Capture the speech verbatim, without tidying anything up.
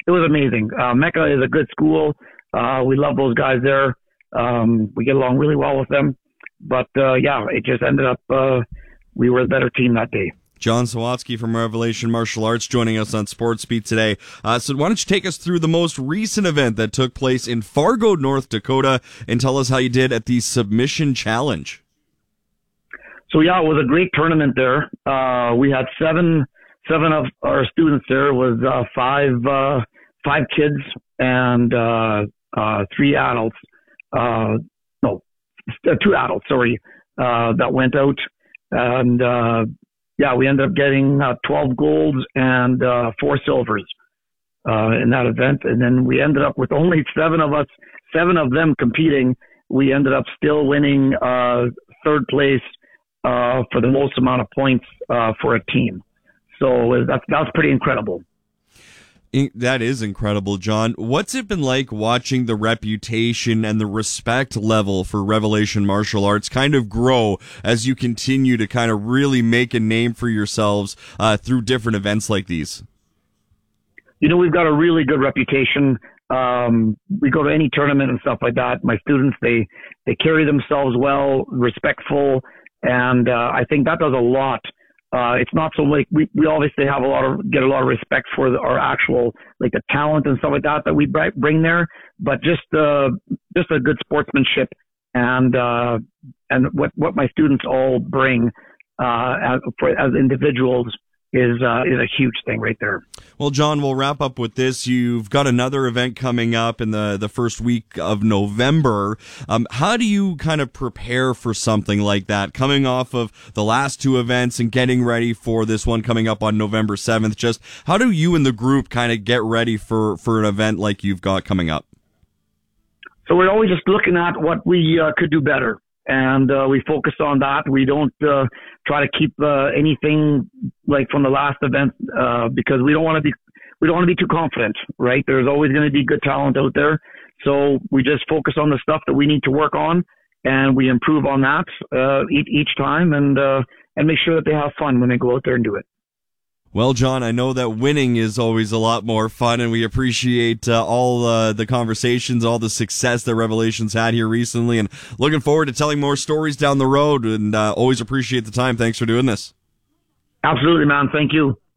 it was amazing. Uh, Mecca is a good school. Uh, we love those guys there. Um, we get along really well with them. But, uh, yeah, it just ended up, uh, we were the better team that day. John Sawatsky from Revelation Martial Arts joining us on Sports Beat today. Uh, so why don't you take us through the most recent event that took place in Fargo, North Dakota, and tell us how you did at the Submission Challenge. So, yeah, it was a great tournament there. Uh, we had seven seven of our students there. It was uh, five, uh, five kids and uh, uh, three adults. Uh, no, two adults, sorry, uh, that went out. And, uh, yeah, we ended up getting uh, twelve golds and uh, four silvers uh, in that event. And then we ended up with only seven of us, seven of them competing. We ended up still winning uh, third place uh, for the most amount of points uh, for a team. So that's, that's pretty incredible. That is incredible, John. What's it been like watching the reputation and the respect level for Revelation Martial Arts kind of grow as you continue to kind of really make a name for yourselves uh, through different events like these? You know, we've got a really good reputation. Um, we go to any tournament and stuff like that. My students, they, they carry themselves well, respectful, and uh, I think that does a lot. Uh, it's not so like we, we obviously have a lot of, get a lot of respect for the, our actual, like the talent and stuff like that that we bring there, but just, uh, just a good sportsmanship and, uh, and what, what my students all bring, uh, as, for, as individuals is, uh, is a huge thing right there. Well, John, we'll wrap up with this. You've got another event coming up in the, the first week of November. Um, how do you kind of prepare for something like that, coming off of the last two events and getting ready for this one coming up on November seventh? Just how do you and the group kind of get ready for, for an event like you've got coming up? So we're always just looking at what we uh, could do better. And uh, we focus on that. We don't uh, try to keep uh, anything like from the last event uh, because we don't want to be we don't want to be too confident, right? There's always going to be good talent out there, so we just focus on the stuff that we need to work on, and we improve on that uh, each, each time, and uh, and make sure that they have fun when they go out there and do it. Well, John, I know that winning is always a lot more fun, and we appreciate uh, all uh, the conversations, all the success that Revelation's had here recently, and looking forward to telling more stories down the road, and uh, always appreciate the time. Thanks for doing this. Absolutely, man. Thank you.